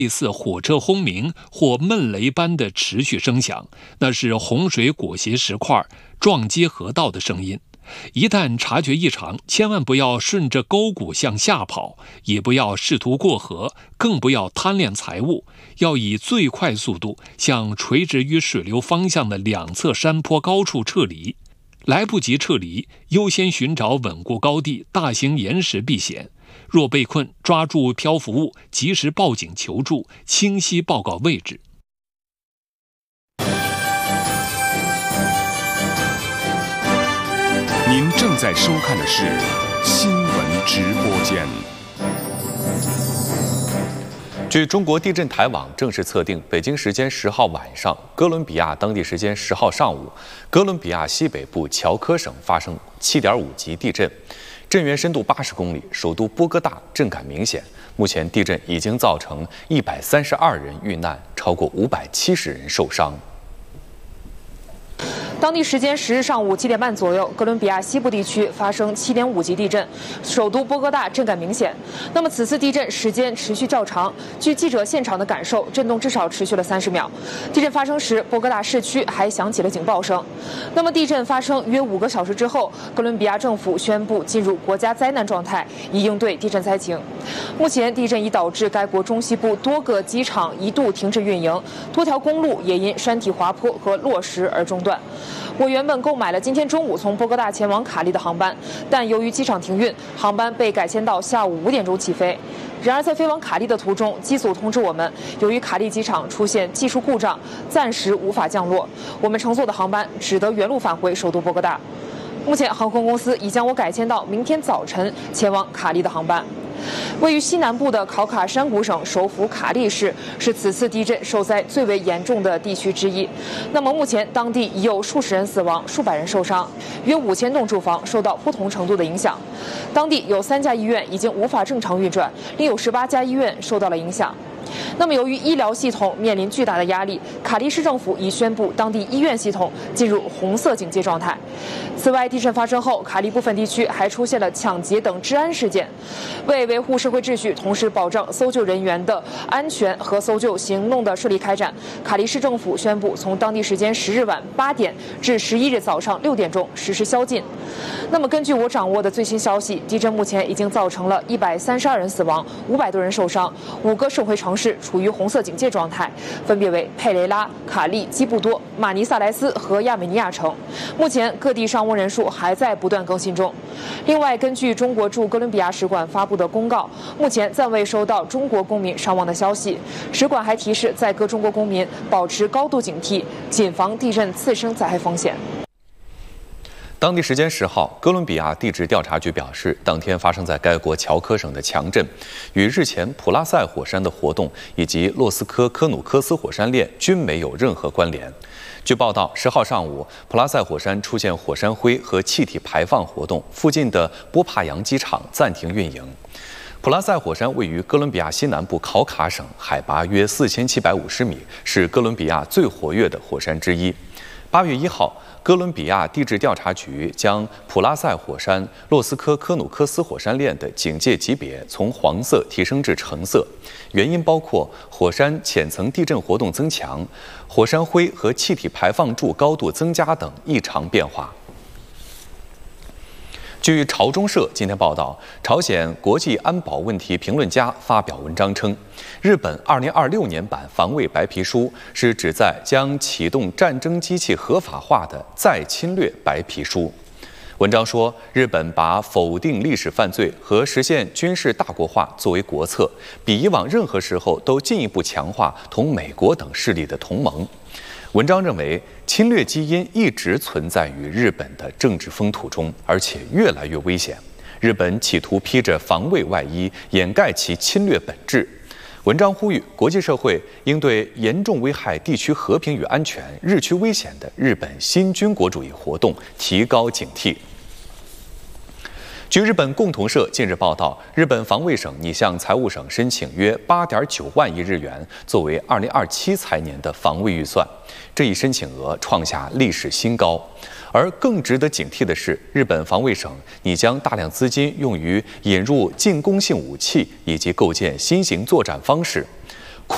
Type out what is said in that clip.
类似火车轰鸣或闷雷般的持续声响，那是洪水裹挟石块撞击河道的声音。一旦察觉异常，千万不要顺着沟谷向下跑，也不要试图过河，更不要贪恋财物，要以最快速度向垂直于水流方向的两侧山坡高处撤离。来不及撤离，优先寻找稳固高地、大型岩石避险。若被困，抓住漂浮物，及时报警求助，清晰报告位置。 您正在收看的是新闻直播间。 据中国地震台网正式测定，北京时间10号晚上，哥伦比亚当地时间10号上午，哥伦比亚西北部乔科省发生7.5级地震，震源深度80公里，首都波哥大震感明显。目前地震已经造成132人遇难，超过570人受伤。 当地时间10日上午7点半左右，哥伦比亚西部地区发生7.5级地震，首都波哥大震感明显。那么此次地震时间持续较长，据记者现场的感受，震动至少持续了30秒。地震发生时，波哥大市区还响起了警报声。那么地震发生约5个小时之后，哥伦比亚政府宣布进入国家灾难状态，以应对地震灾情。目前地震已导致该国中西部多个机场一度停止运营，多条公路也因山体滑坡和落石而中断。我原本购买了今天中午从波哥大前往卡利的航班，但由于机场停运，航班被改签到下午5点钟起飞。然而在飞往卡利的途中，机组通知我们，由于卡利机场出现技术故障，暂时无法降落，我们乘坐的航班只得原路返回首都波哥大。目前航空公司已将我改签到明天早晨前往卡利的航班。位于西南部的考卡山谷省首府卡利市是此次地震受灾最为严重的地区之一。那么目前当地已有数十人死亡，数百人受伤，约5000栋住房受到不同程度的影响。当地有3家医院已经无法正常运转，另有18家医院受到了影响。那么由于医疗系统面临巨大的压力，卡利市政府已宣布当地医院系统进入红色警戒状态。此外，地震发生后，卡利部分地区还出现了抢劫等治安事件。为维护社会秩序，同时保障搜救人员的安全和搜救行动的顺利开展，卡利市政府宣布从当地时间10日晚8点至11日早上6点钟实施宵禁。那么根据我掌握的最新消息，地震目前已经造成了132人死亡，500多人受伤，5个省会城市处于红色警戒状态，分别为佩雷拉、卡利、基布多、马尼萨莱斯和亚美尼亚城。目前各地伤亡人数还在不断更新中。另外，根据中国驻哥伦比亚使馆发布的公告，目前暂未收到中国公民伤亡的消息。使馆还提示在各中国公民保持高度警惕，谨防地震次生灾害风险。 当地时间10号，哥伦比亚地质调查局表示，当天发生在该国乔科省的强震，与日前普拉塞火山的活动以及洛斯科科努科斯火山链均没有任何关联。据报道，10号上午，普拉塞火山出现火山灰和气体排放活动，附近的波帕扬机场暂停运营。普拉塞火山位于哥伦比亚西南部考卡省，海拔约4750米，是哥伦比亚最活跃的火山之一。8月1号，哥伦比亚地质调查局将普拉塞火山洛斯科科努科斯火山链的警戒级别从黄色提升至橙色，原因包括火山浅层地震活动增强、火山灰和气体排放柱高度增加等异常变化。据朝中社今天报道，朝鲜国际安保问题评论家发表文章称，日本2026年版防卫白皮书是旨在将启动战争机器合法化的再侵略白皮书。文章说，日本把否定历史犯罪和实现军事大国化作为国策，比以往任何时候都进一步强化同美国等势力的同盟。文章认为，侵略基因一直存在于日本的政治风土中，而且越来越危险。日本企图披着防卫外衣，掩盖其侵略本质。文章呼吁国际社会应对严重危害地区和平与安全、日趋危险的日本新军国主义活动提高警惕。据日本共同社近日报道，日本防卫省拟向财务省申请约8.9万亿日元，作为2027财年的防卫预算。这一申请额创下历史新高。而更值得警惕的是，日本防卫省拟将大量资金用于引入进攻性武器以及构建新型作战方式。